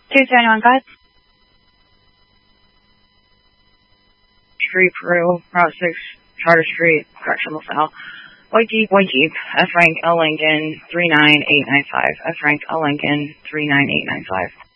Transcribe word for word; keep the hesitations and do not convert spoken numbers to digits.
two seventy-one, go ahead. Street, Peru, Route six, Charter Street, Correctional Cell. White Jeep, White Jeep, F Frank L Lincoln, three nine eight nine five. F Frank L Lincoln, three nine eight nine five.